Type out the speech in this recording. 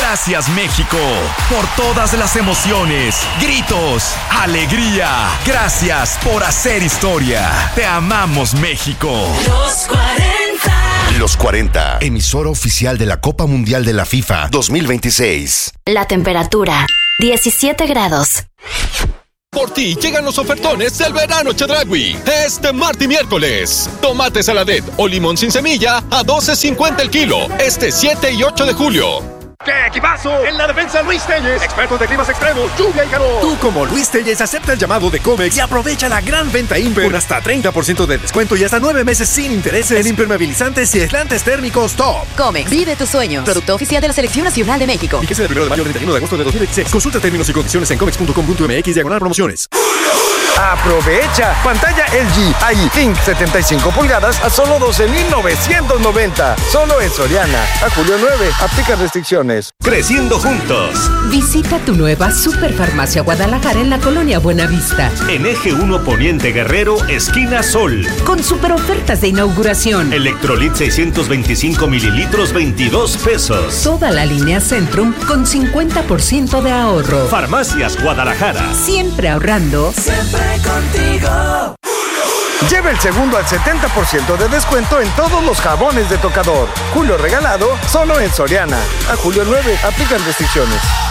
Gracias, México, por todas las emociones, gritos, alegría. Gracias por hacer historia. Te amamos, México. Los 40. Los 40, emisora oficial de la Copa Mundial de la FIFA 2026. La temperatura, 17 grados. Por ti llegan los ofertones del verano Chedraui. Este martes y miércoles. Tomate saladet o limón sin semilla a $12.50 el kilo. Este 7 y 8 de julio. ¡Qué equipazo! En la defensa Luis Telles, expertos de climas extremos, lluvia y calor. Tú como Luis Telles acepta el llamado de Comex y aprovecha la gran venta Imper con hasta 30% de descuento y hasta 9 meses sin intereses en impermeabilizantes y aislantes térmicos top. Comex, vive tus sueños. Producto oficial de la Selección Nacional de México. Fíjese del 1 de mayo al 31 de agosto de 2016. Consulta términos y condiciones en comex.com.mx/promociones. Aprovecha pantalla LG AI Think 75 pulgadas a solo $12,990. Solo en Soriana. A julio 9. Aplica restricciones. Creciendo juntos. Visita tu nueva Superfarmacia Guadalajara en la colonia Buenavista. En Eje 1 Poniente Guerrero, esquina Sol. Con super ofertas de inauguración. Electrolit 625 mililitros, $22. Toda la línea Centrum con 50% de ahorro. Farmacias Guadalajara. Siempre ahorrando. Siempre contigo. Lleva el segundo al 70% de descuento en todos los jabones de tocador. Julio regalado, solo en Soriana. A julio 9, aplican restricciones.